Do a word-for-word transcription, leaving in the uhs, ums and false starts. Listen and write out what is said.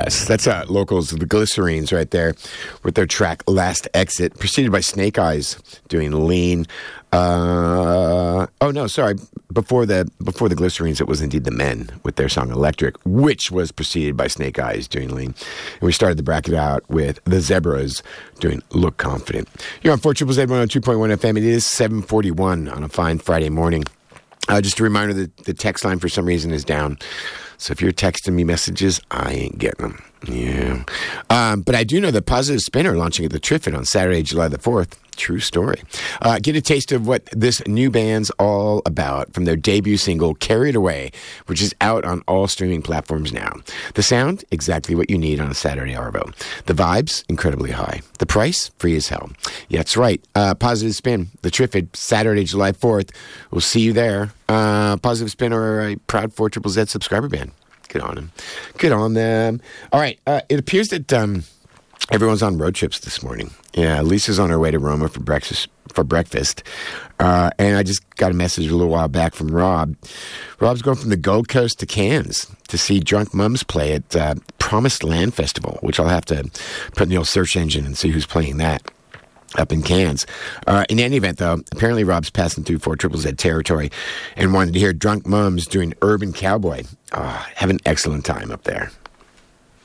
Yes, that's uh, locals, the Glycerines right there with their track Last Exit, preceded by Snake Eyes doing Lean. Uh, oh, no, sorry. Before the before the Glycerines, it was indeed the Men with their song Electric, which was preceded by Snake Eyes doing Lean. And we started the bracket out with the Zebras doing Look Confident. You're on four Z Z one oh two point one F M. It is seven forty-one on a fine Friday morning. Uh, just a reminder that the text line for some reason is down. So if you're texting me messages, I ain't getting them. Yeah. Um, but I do know that Positive Spin are launching at the Triffitt on Saturday, July the fourth. True story. Uh, get a taste of what this new band's all about from their debut single, Carried Away, which is out on all streaming platforms now. The sound, exactly what you need on a Saturday Arvo. The vibes, incredibly high. The price, free as hell. Yeah, that's right. Uh, Positive Spin, the Triffitt, Saturday, July fourth. We'll see you there. Uh, Positive Spin are a proud four Z Z subscriber band. Good on them. Good on them. All right. Uh, it appears that um, everyone's on road trips this morning. Yeah, Lisa's on her way to Roma for breakfast. For breakfast, uh, and I just got a message a little while back from Rob. Rob's going from the Gold Coast to Cairns to see Drunk Mums play at uh, Promised Land Festival, which I'll have to put in the old search engine and see who's playing that up in Cairns. Uh, in any event, though, apparently Rob's passing through four Z Z territory and wanted to hear Drunk Mums doing Urban Cowboy. Oh, have an excellent time up there.